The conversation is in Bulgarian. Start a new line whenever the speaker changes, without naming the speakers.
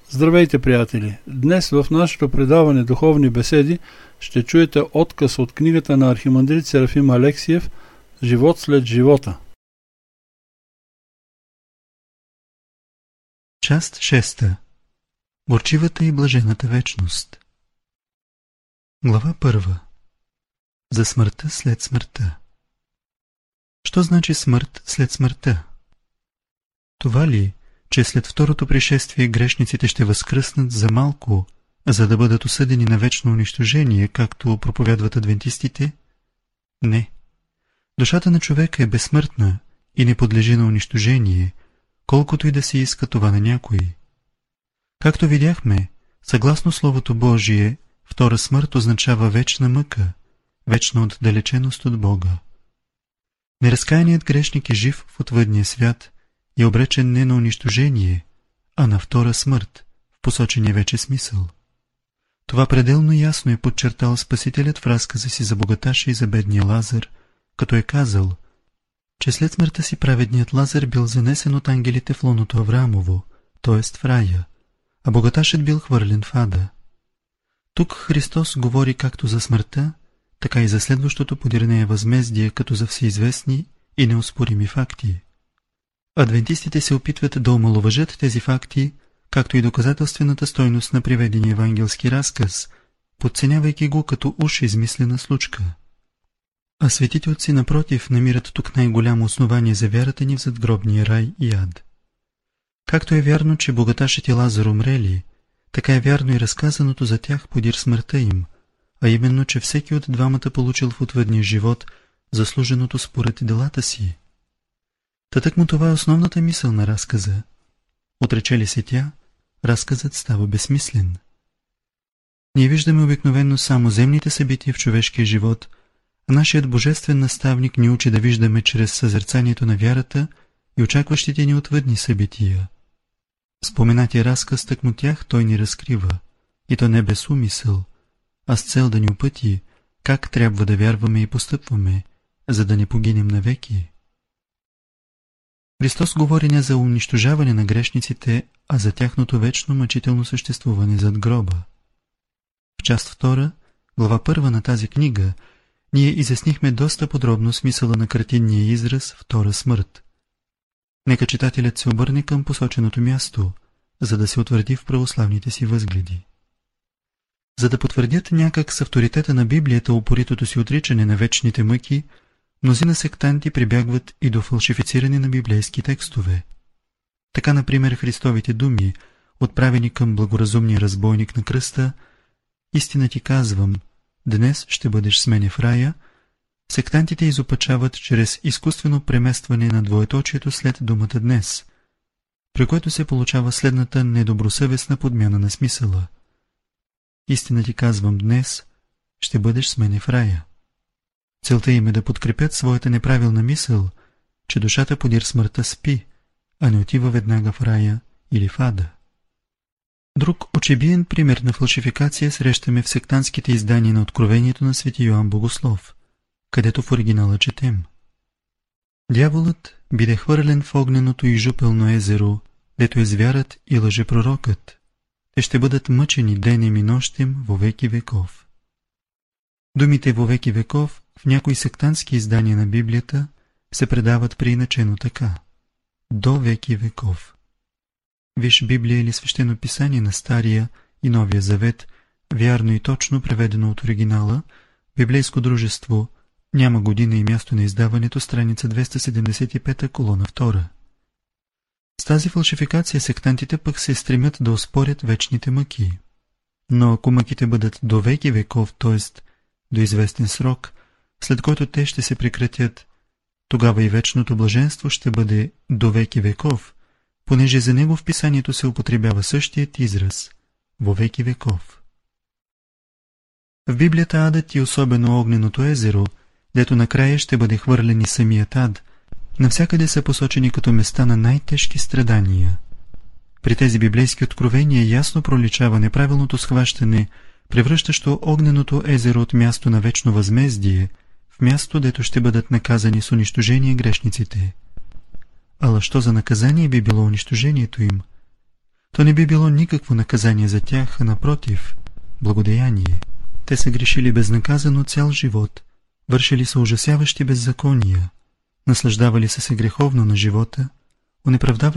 Здравейте, приятели! Днес в нашето предаване Духовни беседи ще чуете откъс от книгата на архимандрит Серафим Алексиев «Живот след живота».
Част 6. Горчивата и блажената вечност. Глава 1. За смъртта след смъртта. Що значи смърт след смъртта? Това ли, че след второто пришествие грешниците ще възкръснат за малко, за да бъдат осъдени на вечно унищожение, както проповядват адвентистите? Не. Душата на човека е безсмъртна и не подлежи на унищожение, колкото и да се иска това на някой. Както видяхме, съгласно Словото Божие, втора смърт означава вечна мъка, вечна отдалеченост от Бога. Неразкаяният грешник е жив в отвъдния свят и обречен не на унищожение, а на втора смърт, в посочения вече смисъл. Това пределно ясно е подчертал Спасителят в разказа си за богаташа и за бедния Лазар, като е казал, че след смъртта си праведният Лазар бил занесен от ангелите в лоното Авраамово, т.е. в рая, а богаташът бил хвърлен в ада. Тук Христос говори както за смъртта, така и за следващото подир нея възмездие, като за всеизвестни и неоспорими факти. Адвентистите се опитват да омаловажат тези факти, както и доказателствената стойност на приведения евангелски разказ, подценявайки го като уж измислена случка. А светите отци напротив намират тук най-голямо основание за вярата ни в задгробния рай и ад. Както е вярно, че богаташът и Лазар умрели, така е вярно и разказаното за тях подир смъртта им, а именно, че всеки от двамата получил в отвъдния живот заслуженото според делата си. Тъкмо това е основната мисъл на разказа. Отрече ли се тя, разказът става безсмислен. Ние виждаме обикновено само земните събития в човешкия живот, а нашият божествен наставник ни учи да виждаме чрез съзерцанието на вярата и очакващите ни отвъдни събития. Споменатия разказ тъкмо тях той ни разкрива, и то не без умисъл, а с цел да ни опъти как трябва да вярваме и постъпваме, за да не погинем навеки. Христос говори не за унищожаване на грешниците, а за тяхното вечно мъчително съществуване зад гроба. В част 2, глава 1 на тази книга, ние изяснихме доста подробно смисъла на картинния израз «втора смърт». Нека читателят се обърне към посоченото място, за да се утвърди в православните си възгледи. За да потвърдят някак с авторитета на Библията упоритото си отричане на вечните мъки, мнозина сектанти прибягват и до фалшифициране на библейски текстове. Така, например, Христовите думи, отправени към благоразумния разбойник на кръста, «Истина ти казвам, днес ще бъдеш с мене в рая», сектантите изопачават чрез изкуствено преместване на двоеточието след думата «днес», при което се получава следната недобросъвестна подмяна на смисъла. «Истина ти казвам, днес ще бъдеш с мене в рая». Целта им е да подкрепят своята неправилна мисъл, че душата подир смъртта спи, а не отива веднага в рая или в ада. Друг очебиен пример на фалшификация срещаме в сектантските издания на Откровението на свети Йоан Богослов, където в оригинала четем: «Дяволът биде хвърлен в огненото и жупелно езеро, дето е звярат и лъжепророкът. Те ще бъдат мъчени денем и нощем во веки веков». Думите «во веки веков» в някои сектантски издания на Библията се предават преиначено така: «до веки веков». Виж Библия или Свещено писание на Стария и Новия Завет, вярно и точно преведено от оригинала, Библейско дружество, няма година и място на издаването, страница 275, колона 2. С тази фалшификация сектантите пък се стремят да оспорят вечните мъки. Но ако мъките бъдат до веки веков, т.е. до известен срок, след който те ще се прекратят, тогава и вечното блаженство ще бъде до веки веков, понеже за него в писанието се употребява същият израз – во веки веков. В Библията адът и особено огненото езеро, дето накрая ще бъде хвърлен и самият ад, навсякъде са посочени като места на най-тежки страдания. При тези библейски откровения ясно проличава неправилното схващане, превръщащо огненото езеро от място на вечно възмездие в място, дето ще бъдат наказани с унищожение грешниците. Ала що за наказание би било унищожението им? то не би било никакво наказание за тях, а напротив, благодеяние. Те са грешили безнаказано цял живот, вършили са ужасяващи беззакония, наслаждавали са се греховно на живота, онеправдавали